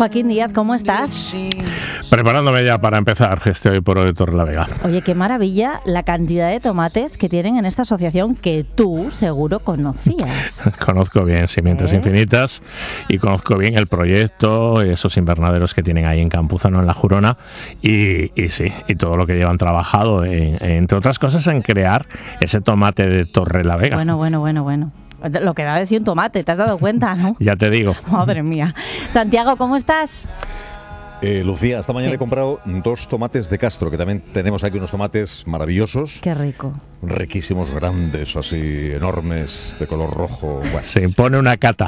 Joaquín Díaz, ¿cómo estás? Preparándome ya para empezar Hoy por Hoy de Torrelavega. Oye, qué maravilla la cantidad de tomates que tienen en esta asociación que tú seguro conocías. Conozco bien Simientes Infinitas y conozco bien el proyecto, esos invernaderos que tienen ahí en Campuzano, en La Jurona, y sí, y todo lo que llevan trabajado, entre otras cosas, en crear ese tomate de Torrelavega. Bueno. Lo que da de sí un tomate, ¿te has dado cuenta, no? Ya te digo. Madre mía. Santiago, ¿cómo estás? Lucía, esta mañana he comprado 2 tomates de Castro, que también tenemos aquí unos tomates maravillosos. Qué rico. Riquísimos, grandes, así, enormes, de color rojo. Bueno. Se impone una cata.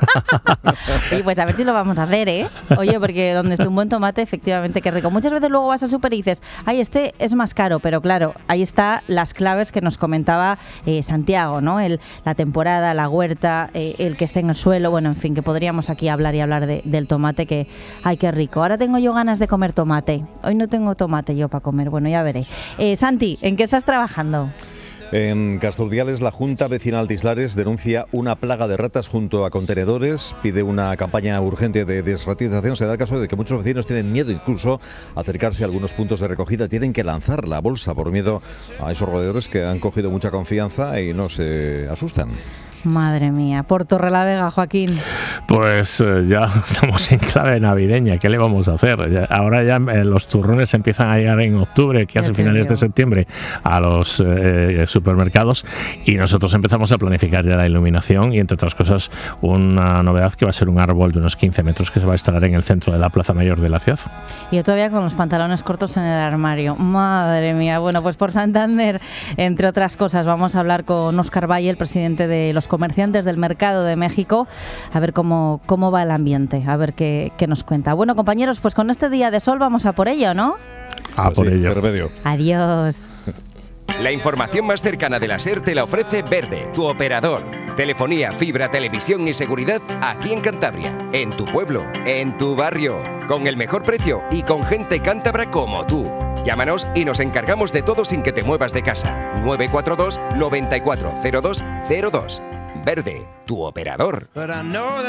Y pues a ver si lo vamos a hacer, ¿eh? Oye, porque donde esté un buen tomate, efectivamente, qué rico. Muchas veces luego vas al súper y dices, ay, este es más caro, pero claro, ahí está las claves que nos comentaba Santiago, ¿no? La temporada, la huerta, el que esté en el suelo, bueno, en fin, que podríamos aquí hablar del tomate, que, ay, qué rico. Ahora tengo yo ganas de comer tomate. Hoy no tengo tomate yo para comer, bueno, ya veré. Santi, ¿en qué estás trabajando? En Casturdiales, la Junta Vecinal de Islares denuncia una plaga de ratas junto a contenedores, pide una campaña urgente de desratización. Se da el caso de que muchos vecinos tienen miedo incluso a acercarse a algunos puntos de recogida, tienen que lanzar la bolsa por miedo a esos roedores que han cogido mucha confianza y no se asustan. Madre mía, por Torrelavega, Joaquín. Pues ya estamos en clave navideña, ¿qué le vamos a hacer? Ahora ya los turrones empiezan a llegar en octubre, que hace finales de septiembre, a los supermercados, y nosotros empezamos a planificar ya la iluminación y, entre otras cosas, una novedad que va a ser un árbol de unos 15 metros que se va a instalar en el centro de la Plaza Mayor de la ciudad. Y yo todavía con los pantalones cortos en el armario. Madre mía. Bueno, pues por Santander, entre otras cosas, vamos a hablar con Óscar Valle, el presidente de los comerciantes del Mercado de México, a ver cómo va el ambiente, a ver qué nos cuenta. Bueno, compañeros, pues con este día de sol vamos a por ello, ¿no? Pues por sí, ello. Remedio. Adiós. La información más cercana de la SER te la ofrece Verde, tu operador. Telefonía, fibra, televisión y seguridad aquí en Cantabria, en tu pueblo, en tu barrio, con el mejor precio y con gente cántabra como tú. Llámanos y nos encargamos de todo sin que te muevas de casa. 942 94 02 02. Verde, tu operador.